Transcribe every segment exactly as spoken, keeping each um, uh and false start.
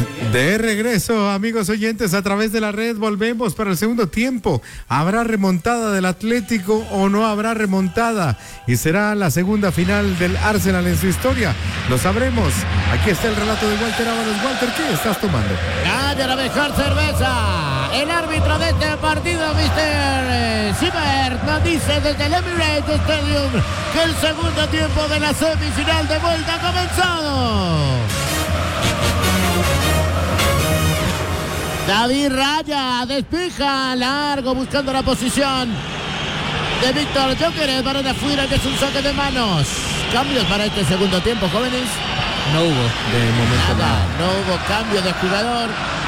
De regreso, amigos oyentes, a través de la red volvemos para el segundo tiempo. ¿Habrá remontada del Atlético o no habrá remontada? Y será la segunda final del Arsenal en su historia. Lo sabremos. Aquí está el relato de Walter Ábalos. Walter, ¿qué estás tomando? ¡Gana la mejor cerveza! El árbitro de este partido, mister Siebert, nos dice desde el Emirates Stadium que el segundo tiempo de la semifinal de vuelta ha comenzado. David Raya despeja largo buscando la posición de Víctor Gyökeres para afuera, que es un saque de manos. Cambios para este segundo tiempo, jóvenes. No hubo de momento nada, nada. no hubo cambio de jugador.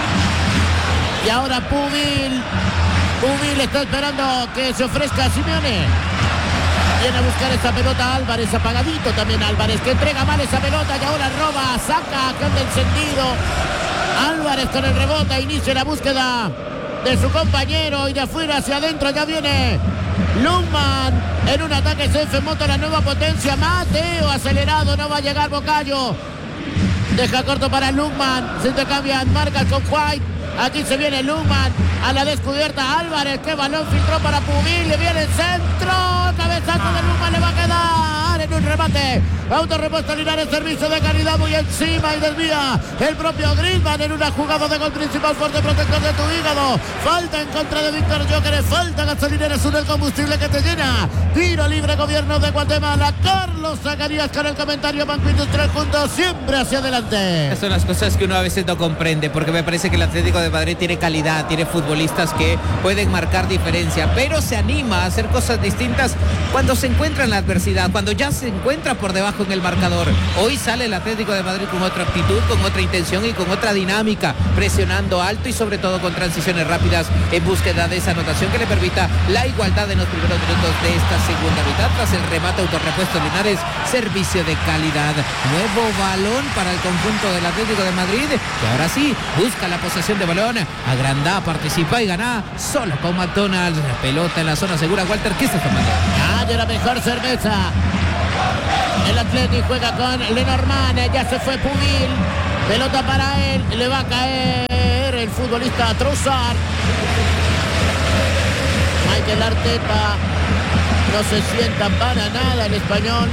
Y ahora Pubil. Pubil está esperando que se ofrezca a Simeone. Viene a buscar esa pelota Álvarez, apagadito también Álvarez, que entrega mal esa pelota y ahora roba, saca, cambia encendido. Álvarez con el rebote, inicia la búsqueda de su compañero y de afuera hacia adentro ya viene Lundman en un ataque. C F Moto, la nueva potencia. Mateo acelerado, no va a llegar Bocayo. Deja corto para Lundman, se intercambian marcas con White. Aquí se viene Lundman a la descubierta. Álvarez, que balón filtró para Pubil, le viene el centro, cabezazo de Lundman, le va a quedar en un remate. Autorrepuesto Linares, servicio de calidad muy encima y desvía el propio Griezmann en una jugada de gol principal, fuerte protector de tu hígado. Falta en contra de Víctor Gyökeres, falta Gasolineras, un el combustible que te llena. Tiro libre, gobierno de Guatemala. Carlos Zacarías con el comentario, Banco Industrial, juntos siempre hacia adelante. Esas son las cosas que uno a veces no comprende, porque me parece que el Atlético de Madrid tiene calidad, tiene futbolistas que pueden marcar diferencia, pero se anima a hacer cosas distintas cuando se encuentra en la adversidad, cuando ya se encuentra por debajo en el marcador. Hoy sale el Atlético de Madrid con otra actitud, con otra intención y con otra dinámica, presionando alto y sobre todo con transiciones rápidas en búsqueda de esa anotación que le permita la igualdad en los primeros minutos de esta segunda mitad. Tras el remate, autorrepuesto Linares, servicio de calidad. Nuevo balón para el conjunto del Atlético de Madrid, que ahora sí busca la posesión de balón, agranda, participa y gana solo con McDonald's. La pelota en la zona segura. Walter, ¿qué estás tomando? Ah, la mejor cerveza. El Atlético juega con Lenormand, ya se fue Pubil. Pelota para él, le va a caer el futbolista Trossard. Mikel Arteta no se sienta para nada el español.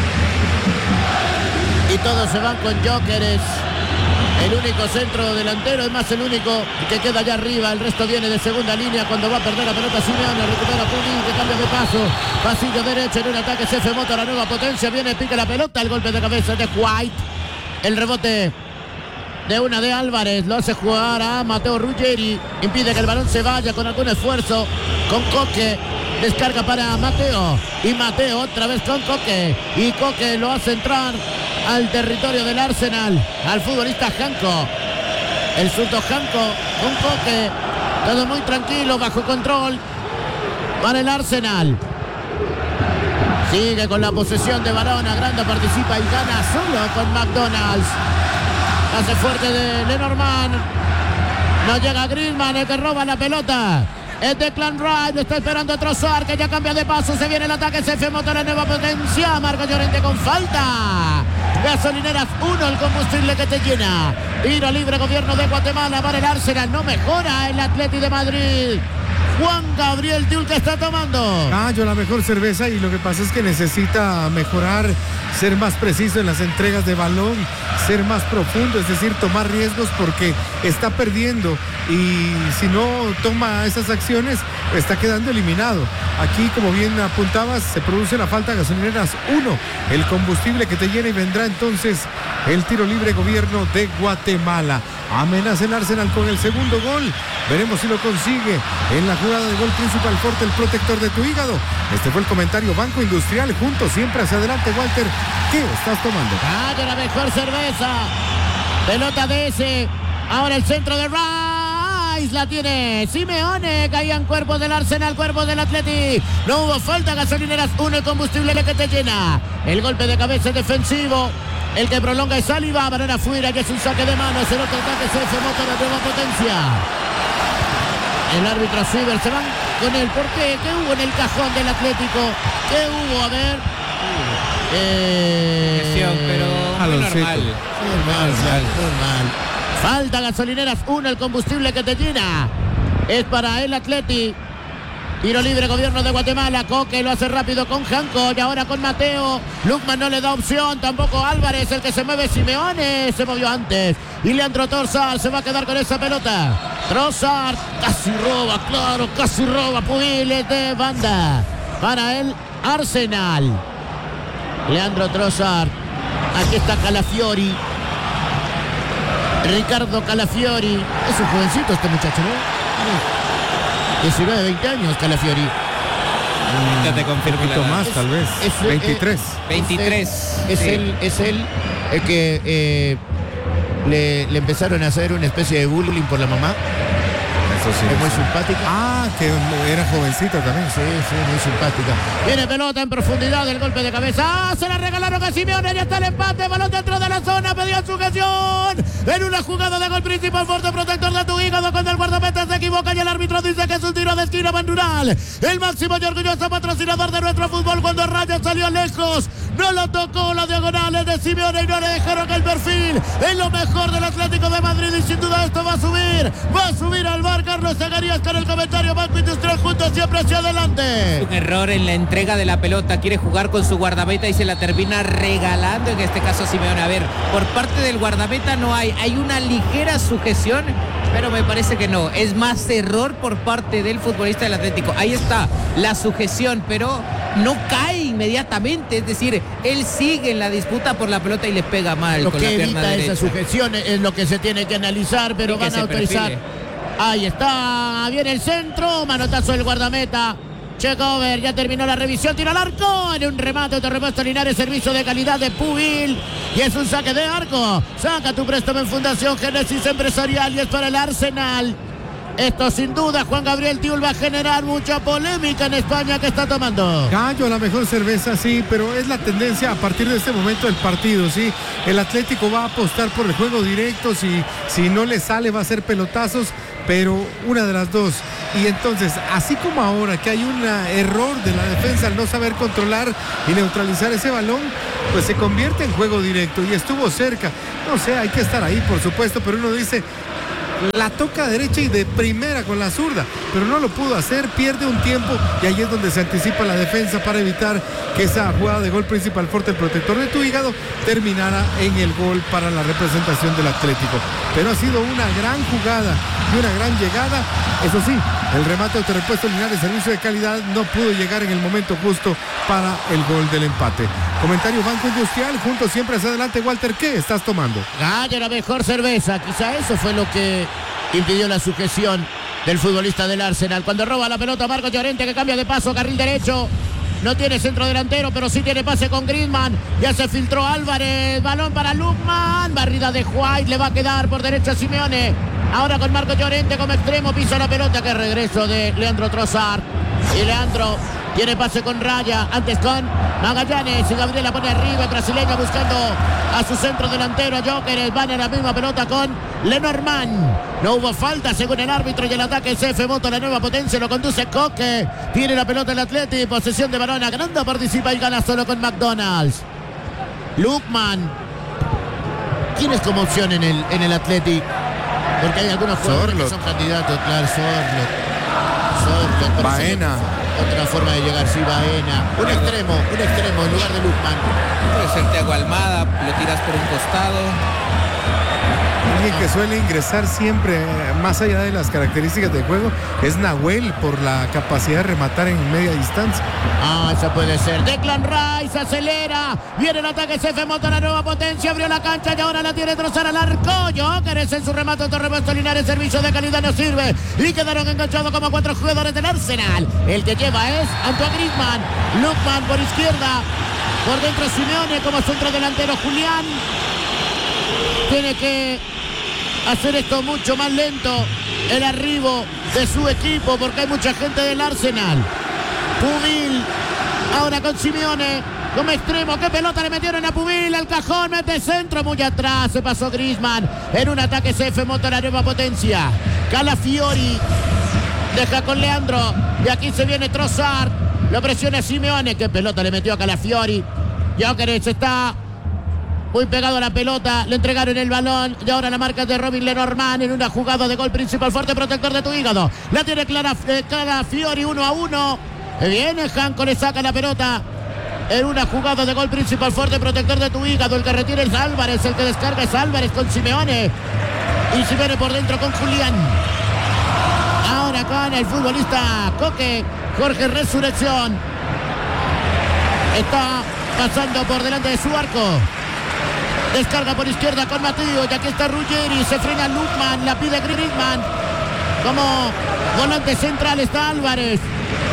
Y todos se van con Gyökeres, el único centro delantero, es más el único que queda allá arriba. El resto viene de segunda línea cuando va a perder la pelota Simeone. Recupera Pubil, que cambia de paso. Pasillo derecho en un ataque. C F Moto, la nueva potencia. Viene, pica la pelota. El golpe de cabeza de White. El rebote de una de Álvarez. Lo hace jugar a Matteo Ruggeri. Impide que el balón se vaya con algún esfuerzo. Con Coque. Descarga para Mateo. Y Mateo otra vez con Coque. Y Coque lo hace entrar al territorio del Arsenal, al futbolista Janko, el zurdo Janko con Coque, todo muy tranquilo, bajo control para el Arsenal. Sigue con la posesión de balón, agranda, participa y gana solo con McDonald's. Hace fuerte de Lenormand, no llega Griezmann, el que roba la pelota. Es Declan Rice, lo está esperando Trossard, que ya cambia de paso, se viene el ataque, C F Motor, la nueva potencia, Marco Llorente con falta. Gasolineras uno, el combustible que te llena. Tiro libre, gobierno de Guatemala para el Arsenal, no mejora el Atlético de Madrid. Juan Gabriel Tiul, que está tomando. Ah, yo la mejor cerveza, y lo que pasa es que necesita mejorar, ser más preciso en las entregas de balón, ser más profundo, es decir, tomar riesgos, porque está perdiendo y si no toma esas acciones está quedando eliminado. Aquí, como bien apuntabas, se produce la falta. Gasolineras uno, el combustible que te llena, y vendrá entonces el tiro libre, gobierno de Guatemala. Amenaza el Arsenal con el segundo gol. Veremos si lo consigue en la jugada de gol principal. Forte, el protector de tu hígado. Este fue el comentario Banco Industrial. Juntos siempre hacia adelante. Walter, ¿qué estás tomando? Ah, de la mejor cerveza. Pelota de ese. Ahora el centro de Rice. La tiene Simeone. Caían cuerpos del Arsenal, cuerpos del Atleti. No hubo falta. Gasolineras uno, el combustible que te llena. El golpe de cabeza defensivo. El que prolonga es Saliba, balón afuera, que es un saque de manos. El otro ataque, C F Motor, la nueva potencia. El árbitro Siebert se van con el ¿por qué? ¿Qué hubo en el cajón del Atlético? ¿Qué hubo? A ver. Eh... Presión, pero a lo normal. seco. Normal, normal. Falta gasolineras uno, el combustible que te llena es para el Atleti. Tiro libre, gobierno de Guatemala. Coque lo hace rápido con Janco y ahora con Mateo. Lukman no le da opción, tampoco Álvarez, el que se mueve. Simeone se movió antes. Y Leandro Trossard se va a quedar con esa pelota. Trossard casi roba, claro, casi roba. Pubiles de banda para el Arsenal. Leandro Trossard. Aquí está Calafiori. Ricardo Calafiori. Es un jovencito este muchacho, ¿no? diecinueve, veinte años, Calafiori. Ya te confirmo. Un poquito más, Es- tal vez. es- veintitrés. veintitrés. Es sí. él, es él el que eh, le, le empezaron a hacer una especie de bullying por la mamá. Eso sí. Es muy sí. simpática. Ah, que era jovencita también. Sí, sí, muy simpática. Viene pelota en profundidad, el golpe de cabeza. ¡Ah! Se la regalaron a Simeone, ya está el empate. Balón dentro de la zona, pedía sujeción. En una jugada de gol principal, fuerte protector de tu hígado. Cuando el guardameta se equivoca y el árbitro dice que es un tiro de esquina Bandural. El máximo y orgulloso patrocinador de nuestro fútbol. Cuando Raya salió lejos, no lo tocó las diagonales de Simeone y no le dejaron que el perfil es lo mejor del Atlético de Madrid. Y sin duda esto va a subir. Va a subir al bar Carlos Zagarías con el comentario. Banco Industrial juntos siempre hacia adelante. Un error en la entrega de la pelota, quiere jugar con su guardameta y se la termina regalando, en este caso Simeone. A ver, por parte del guardameta no hay, hay una ligera sujeción, pero me parece que no, es más error por parte del futbolista del Atlético. Ahí está la sujeción, pero no cae inmediatamente, es decir, él sigue en la disputa por la pelota y le pega mal Lo con la que pierna evita derecha. esa sujeción es lo que se tiene que analizar, pero Y que van a se autorizar. perfile. Ahí está, viene el centro, manotazo del guardameta. Checover, ya terminó la revisión, tiro al arco, en un remate de repuesto Linares, servicio de calidad de Pubil, y es un saque de arco. Saca tu préstamo en Fundación Génesis Empresarial y es para el Arsenal. Esto sin duda, Juan Gabriel Tiul, va a generar mucha polémica en España que está tomando. Gallo, la mejor cerveza, sí, pero es la tendencia a partir de este momento del partido, sí. El Atlético va a apostar por el juego directo, si, si no le sale va a hacer pelotazos, pero una de las dos. Y entonces, así como ahora que hay un error de la defensa al no saber controlar y neutralizar ese balón, pues se convierte en juego directo y estuvo cerca. No sé, hay que estar ahí, por supuesto, pero uno dice... La toca derecha y de primera con la zurda, pero no lo pudo hacer, pierde un tiempo y ahí es donde se anticipa la defensa para evitar que esa jugada de gol principal fuerte, el protector de tu hígado, terminara en el gol para la representación del Atlético. Pero ha sido una gran jugada y una gran llegada. Eso sí, el remate de repuesto Linares, servicio de calidad, no pudo llegar en el momento justo para el gol del empate. Comentario Banco Industrial, juntos siempre hacia adelante. Walter, ¿qué estás tomando? Gallo, la mejor cerveza. Quizá eso fue lo que impidió la sujeción del futbolista del Arsenal. Cuando roba la pelota Marco Llorente, que cambia de paso, carril derecho. No tiene centro delantero, pero sí tiene pase con Griezmann. Ya se filtró Álvarez. Balón para Lukman. Barrida de White. Le va a quedar por derecha Simeone. Ahora con Marco Llorente como extremo. Pisa la pelota. Que regreso de Leandro Trossard. Y Leandro tiene pase con Raya. Antes con Magallanes. Y Gabriel la pone arriba. El brasileño buscando a su centro delantero. A Joker. Van en la misma pelota con Lenormand. No hubo falta según el árbitro y el ataque C F Moto, la nueva potencia, lo conduce Coque. Tiene la pelota el Atleti, posesión de balón, Agranda participa y gana solo con McDonald's. Lukman. ¿Quién es como opción en el, en el Atleti? Porque hay algunos jugadores que son candidatos, claro, Sorloth. Sorloth. Baena. Otra forma de llegar, sí, Baena. Un extremo, un extremo en lugar de Lukman. Puede ser Thiago Almada, lo tiras por un costado. Alguien que suele ingresar siempre, más allá de las características del juego, es Nahuel por la capacidad de rematar en media distancia. Ah, eso puede ser. Declan Rice acelera. Viene el ataque C F Moto, la nueva potencia. Abrió la cancha y ahora la tiene Trossard al arco. Jokeres en su remate de repuesto Linares. Servicio de calidad no sirve. Y quedaron enganchados como cuatro jugadores del Arsenal. El que lleva es Antoine Griezmann. Lukman por izquierda. Por dentro Simeone como centro delantero Julián. Tiene que hacer esto mucho más lento, el arribo de su equipo, porque hay mucha gente del Arsenal. Pubil, ahora con Simeone, como extremo, qué pelota le metieron a Pubil, al cajón, mete centro, muy atrás, se pasó Griezmann, en un ataque C F Moto, la nueva potencia. Calafiori, deja con Leandro, y aquí se viene Trossard, lo presiona Simeone, qué pelota le metió a Calafiori. Jokeres está muy pegado a la pelota, le entregaron el balón y ahora la marca de Robin Lenormand en una jugada de gol principal, fuerte protector de tu hígado. La tiene Clara, eh, Clara Fiori, uno a uno. Viene Janko, le saca la pelota. En una jugada de gol principal, fuerte protector de tu hígado. El que retira es Álvarez, el que descarga es Álvarez con Simeone. Y Simeone por dentro con Julián. Ahora con el futbolista Coque, Jorge Resurrección. Está pasando por delante de su arco. Descarga por izquierda con Matías. Y aquí está Ruggeri. Se frena Lukman. La pide Griezmann. Como volante central está Álvarez.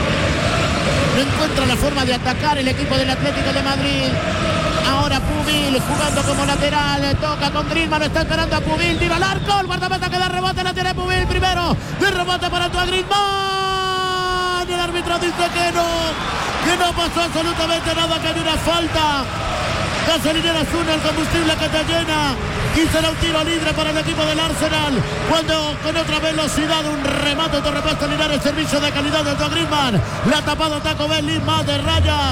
No encuentra la forma de atacar el equipo del Atlético de Madrid. Ahora Pubil jugando como lateral. Toca con Griezmann. Lo está esperando a Pubil. Tira al arco. El guardameta que da rebote. La tiene Pubil primero. De rebote para Antoine Griezmann. Y el árbitro dice que no. Que no pasó absolutamente nada. Que hay una falta. Gasolineras uno, el combustible que te llena. Y será un tiro libre para el equipo del Arsenal. Cuando con otra velocidad un remate de repuesto Linares, servicio de calidad de Antoine Griezmann. La ha tapado Taco Bell, más de raya.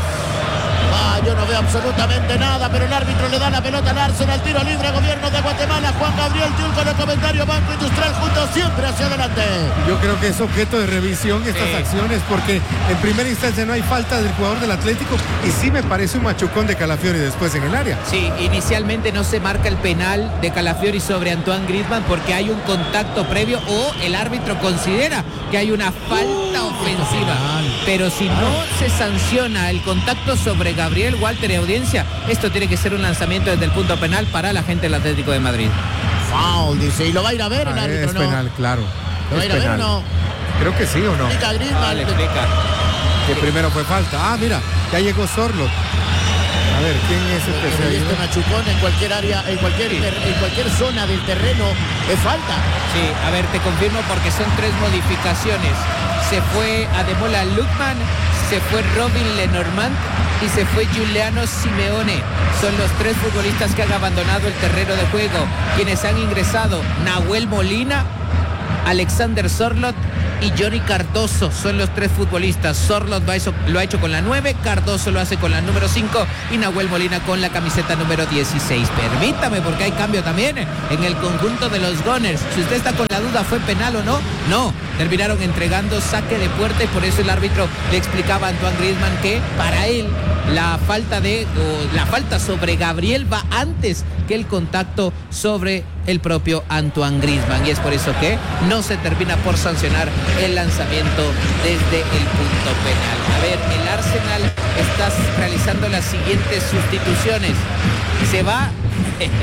Ah, yo no veo absolutamente nada, pero el árbitro le da la pelota al Arsenal. Tiro libre, gobierno de Guatemala. Juan Gabriel Tiul con el comentario. Banco Industrial juntos siempre hacia adelante. Yo creo que es objeto de revisión estas eh. acciones, porque en primera instancia no hay falta del jugador del Atlético y sí me parece un machucón de Calafiori después en el área. Sí, inicialmente no se marca el penal de Calafiori sobre Antoine Griezmann porque hay un contacto previo o el árbitro considera que hay una falta uh, ofensiva. Pero si no se sanciona el contacto sobre Gabriel, Walter y audiencia, esto tiene que ser un lanzamiento desde el punto penal para la gente del Atlético de Madrid. Foul, dice, y lo va a ir a ver el ah, árbitro, es ¿no? penal, claro. ¿Lo va a ir a ver o no? Creo que sí o no. Explica Griezmann. Ah, le explica. Que sí. Primero fue falta. Ah, mira, ya llegó Sorlo. A ver, ¿quién es el tercero? Este machucón en cualquier área, en cualquier, sí. en cualquier zona del terreno es falta. Sí, a ver, te confirmo porque son tres modificaciones. Se fue Ademola Lookman, se fue Robin Lenormand y se fue Giuliano Simeone. Son los tres futbolistas que han abandonado el terreno de juego. Quienes han ingresado: Nahuel Molina, Alexander Sorloth y Johnny Cardoso. Son los tres futbolistas. Sorloth lo ha hecho con la nueve, Cardoso lo hace con la número cinco y Nahuel Molina con la camiseta número dieciséis. Permítame, porque hay cambio también en el conjunto de los Gunners. Si usted está con la duda, ¿fue penal o no? No, terminaron entregando saque de puerta y por eso el árbitro le explicaba a Antoine Griezmann que para él la falta de o la falta sobre Gabriel va antes que el contacto sobre el propio Antoine Griezmann, y es por eso que no se termina por sancionar el lanzamiento desde el punto penal. A ver, el Arsenal está realizando las siguientes sustituciones. Se va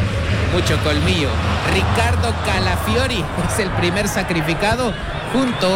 mucho colmillo. Ricardo Calafiori es el primer sacrificado junto